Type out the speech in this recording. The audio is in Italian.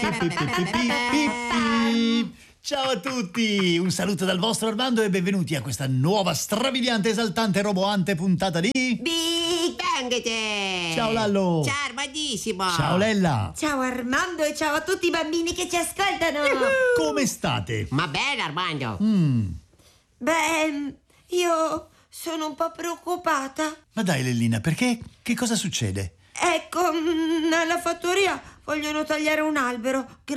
Ciao a tutti, un saluto dal vostro Armando e benvenuti a questa nuova strabiliante, esaltante, roboante puntata di Big Bang! Ciao Lallo! Ciao Armandissimo! Ciao Lella! Ciao Armando e ciao a tutti i bambini che ci ascoltano. Come state? Ma bene Armando! Beh, io sono un po' preoccupata. Ma dai Lellina, perché? Che cosa succede? Ecco, alla fattoria vogliono tagliare un albero